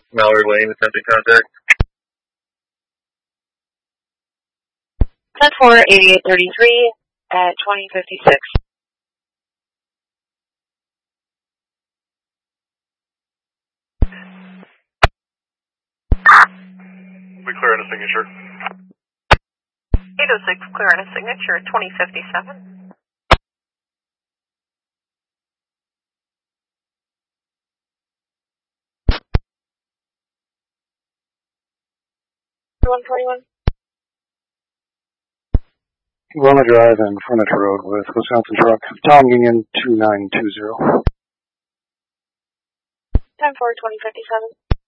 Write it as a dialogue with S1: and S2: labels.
S1: Mallory Lane, attempting contact.
S2: 10-4, 8833 at 2056.
S3: We clear on a signature.
S4: 806, clear on a signature at 2057.
S5: Wilma Drive and Furniture Road with Wisconsin Truck, Tom Union 2920.
S2: 10-4, 2057.